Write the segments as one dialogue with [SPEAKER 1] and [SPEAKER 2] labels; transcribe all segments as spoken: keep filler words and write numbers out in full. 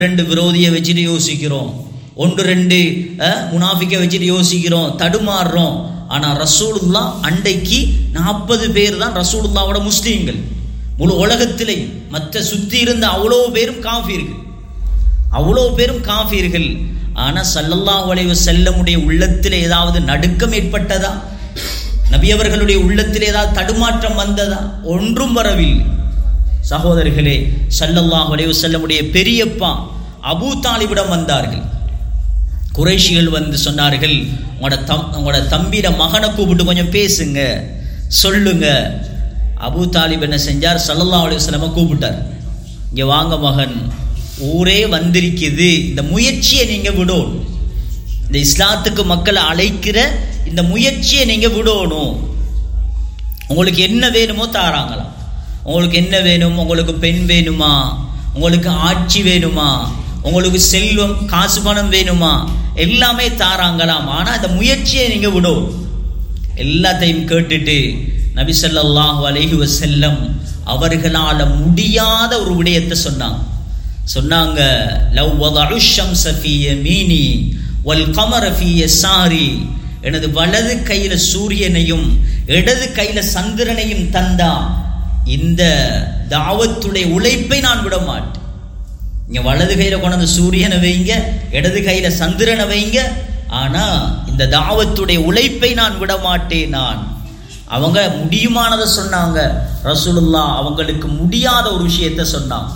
[SPEAKER 1] ரெண்டு விரோதியை வச்சுட்டு யோசிக்கிறோம், ஒன்று ரெண்டு முனாஃபிக்கை வச்சுட்டு யோசிக்கிறோம், தடுமாறுறோம். ஆனால் ரசூலுல்லா அண்டைக்கு நாற்பது பேர் தான் ரசூலுல்லாவோட முஸ்லீம்கள். முழு உலகத்திலே மற்ற சுற்றி இருந்த அவ்வளோ பேரும் காஃபிர்கள், அவ்வளோ பேரும் காஃபிர்கள். ஆனால் ஸல்லல்லாஹு அலைஹி வஸல்லமுடைய உள்ளத்தில் ஏதாவது நடுக்கம் ஏற்பட்டதா? நபி அவர்களுடைய உள்ளத்தில் ஏதாவது தடுமாற்றம் வந்ததா? ஒன்றும் வரவில்லை. சகோதரர்களே, ஸல்லல்லாஹு அலைஹி வஸல்லமுடைய பெரியப்பா அபூ தாலிபிடம் வந்தார்கள். குறைஷிகள் வந்து சொன்னார்கள், உங்களோட தம் உங்களோட தம்பியிட மகனை கூப்பிட்டு கொஞ்சம் பேசுங்க, சொல்லுங்க. அபூ தாலிப் என்ன செஞ்சார்? ஸல்லல்லாஹு அலைஹி வஸல்லமை கூப்பிட்டார். இங்கே வாங்க மகன், ஊரே வந்திருக்குது, இந்த முயற்சியை நீங்கள் விடணும், இந்த இஸ்லாத்துக்கு மக்களை அழைக்கிற இந்த முயற்சியை நீங்கள் விடணும். உங்களுக்கு என்ன வேணுமோ தாராங்களாம். உங்களுக்கு என்ன வேணும்? உங்களுக்கு பெண் வேணுமா? உங்களுக்கு ஆட்சி வேணுமா? உங்களுக்கு செல்வம் காசு பணம் வேணுமா? எல்லாமே தாராங்களாம். ஆனால் இந்த முயற்சியை நீங்கள் விடும். எல்லாத்தையும் கேட்டுட்டு நபி ஸல்லல்லாஹு அலைஹி வஸல்லம் அவர்களால் முடியாத ஒரு விடயத்தை சொன்னாங்க. சொன்னாங்க, லவ் வதஉ ஷம்ஸ ஃபீ யமீனி வல் கமர ஃபீ யஸாரி, எனது வலது கையில சூரியனையும் இடது கையில சந்திரனையும் தந்தா இந்த தாவத்துடைய உழைப்பை நான் விட மாட்டேன். இங்க வலது கையில கொண்டு சூரியனை வைங்க, இடது கையில சந்திரனை வைங்க, ஆனா இந்த தாவத்துடைய உழைப்பை நான் விட மாட்டேன். நான் அவங்க முடியுமானதை சொன்னாங்க. ரசூலுல்லாஹ் அவங்களுக்கு முடியாத ஒரு விஷயத்தை சொன்னாங்க.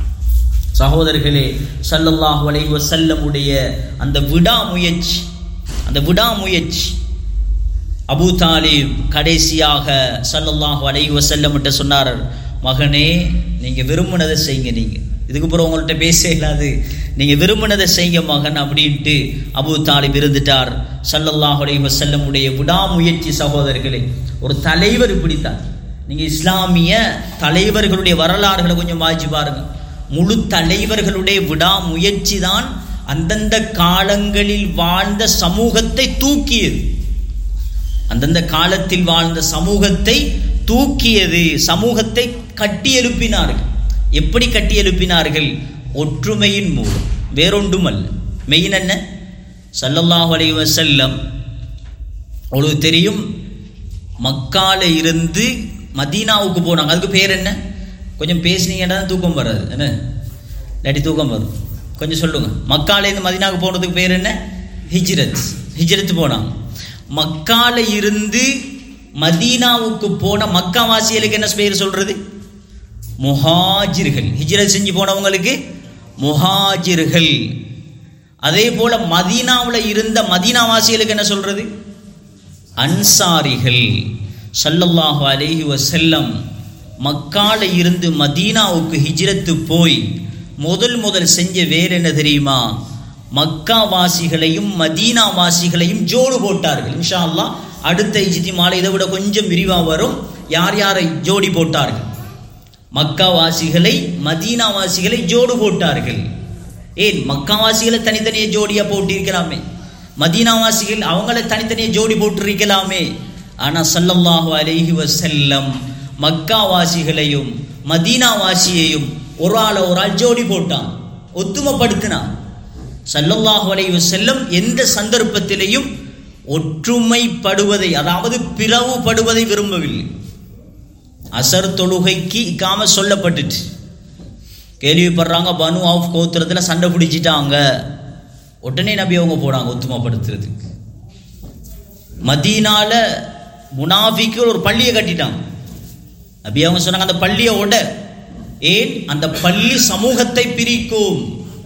[SPEAKER 1] சகோதரர்களே, ஸல்லல்லாஹு அலைஹி வஸல்லமுடைய அந்த விடாமுயற்சி, அந்த விடாமுயற்சி அபூ தாலிப் கடைசியாக ஸல்லல்லாஹு அலைஹி வஸல்லம் கிட்ட சொன்னார், மகனே நீங்க விரும்பினதை செய்யுங்க, நீங்க இதுக்கு அப்புறம் உங்கள்கிட்ட பேச இல்லாது, நீங்க விரும்பினதை செய்யுங்க மகன் அப்படின்ட்டு அபூ தாலிப் இருந்துட்டார். ஸல்லல்லாஹு அலைஹி வஸல்லமுடைய விடாமுயற்சி. சகோதரர்களே, ஒரு தலைவர் இப்படித்தான். நீங்க இஸ்லாமிய தலைவர்களுடைய வரலாறுகளை கொஞ்சம் வாய்ச்சி பாருங்க. முழு தலைவர்களுடைய விடாமுயற்சி தான் அந்தந்த காலங்களில் வாழ்ந்த சமூகத்தை தூக்கியது. அந்தந்த காலத்தில் வாழ்ந்த சமூகத்தை தூக்கியது, சமூகத்தை கட்டி எழுப்பினார்கள். எப்படி கட்டி எழுப்பினார்கள்? ஒற்றுமையின் மூலம், வேறொன்றும் அல்ல. மெயின் என்ன? ஸல்லல்லாஹு அலைஹி வஸல்லம் உங்களுக்கு தெரியும், மக்கால இருந்து மதீனாவுக்கு போனாங்க. அதுக்கு பேர் என்ன? கொஞ்சம் பேசினீங்கன்னா தூக்கம் வராது, என்ன இல்லாட்டி தூக்கம் வரும். கொஞ்சம் சொல்லுங்க. மக்கால இருந்து மதீனாவுக்கு போனதுக்கு பேர் என்ன? ஹிஜ்ரத். ஹிஜ்ரத் போனாங்க. மக்கால இருந்து மதீனாவுக்கு போன மக்காவாசிகளுக்கு என்ன பேர் சொல்றது? முஹாஜிர்கள். ஹிஜ்ரத் செஞ்சு போனவங்களுக்கு முஹாஜிர்கள். அதே போல மதீனாவில் இருந்த மதீனாவாசிகளுக்கு என்ன சொல்றது? அன்சாரிகள். ஸல்லல்லாஹு அலைஹி வஸல்லம் மக்கால இருந்து மதீனாவுக்கு ஹிஜ்ரத்து போய் முதல் முதல் செஞ்ச வேறு என்ன தெரியுமா? மக்கா வாசிகளையும் மதீனா வாசிகளையும் ஜோடு போட்டார்கள். இன்ஷா அல்லாஹ் அடுத்த இஜ்திமால இதை விட கொஞ்சம் விரிவா வரும். யார் யாரை ஜோடி போட்டார்கள்? மக்கா வாசிகளை மதீனா வாசிகளை ஜோடு போட்டார்கள். ஏன் மக்கா வாசிகளை தனித்தனியே ஜோடியா போட்டிருக்கலாமே, மதீனா வாசிகள் அவங்கள தனித்தனியே ஜோடி போட்டிருக்கலாமே. ஆனா ஸல்லல்லாஹு அலைஹி வஸல்லம் மக்கா வாசிகளையும் மதீனா வாசியையும் ஒரு ஆள ஒரு ஆள் ஜோடி போட்டான், ஒத்துமைப்படுத்தினான். ஸல்லல்லாஹு அலைஹி வஸல்லம் எந்த சந்தர்ப்பத்திலையும் ஒற்றுமைப்படுவதை, அதாவது பிளவுபடுவதை விரும்பவில்லை. அசர் தொழுகைக்கு இக்காம சொல்லப்பட்டுச்சு, கேள்விப்படுறாங்க பனு ஆஃப் கோத்திரத்தில் சண்டை பிடிச்சிட்டாங்க, உடனே நபி அவங்க போனாங்க ஒத்துமைப்படுத்துறதுக்கு. மதீனால முனாஃபிக்குகள் ஒரு பள்ளியை கட்டிட்டாங்க. நபி அவங்க சொன்னாங்க அந்த பள்ளியை உட. ஏன்? அந்த பள்ளி சமூகத்தை பிரிக்கும்.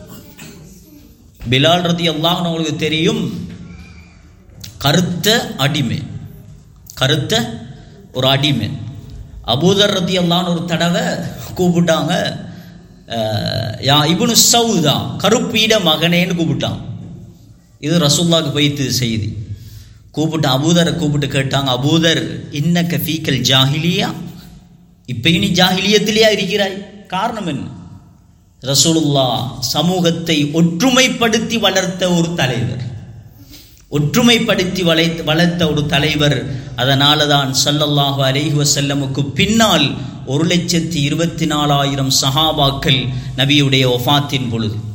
[SPEAKER 1] பிலால் ரலியல்லாஹு அன்ஹு உங்களுக்கு தெரியும், கருத்த அடிமை, கருத்த ஒரு அடிமை. அபூதர் ரலியல்லாஹு அன்ஹு ஒரு தடவை கூப்பிட்டாங்க, யா இப்னு சௌதா, கருப்பீட மகனேன்னு கூப்பிட்டான். இது ரசூலுல்லாஹ்க்கு போயிட்டு செய்தி. கூப்பிட்டு அபூதரை கூப்பிட்டு கேட்டாங்க, அபூதர் இன்னக ஃபீக்கல் ஜாஹிலியா, இப்போ இனி ஜாஹிலியத்திலேயா இருக்கிறாய்? காரணம் என்ன? ரசூலுல்லாஹ் சமூகத்தை ஒற்றுமைப்படுத்தி வளர்த்த ஒரு தலைவர், ஒற்றுமைப்படுத்தி வளைத்து வளர்த்த ஒரு தலைவர். அதனால தான் ஸல்லல்லாஹு அலைஹி வஸல்லமுக்கு பின்னால் ஒரு லட்சத்தி இருபத்தி நாலாயிரம் சஹாபாக்கள் நபியுடைய வஃபாத்தின் பொழுது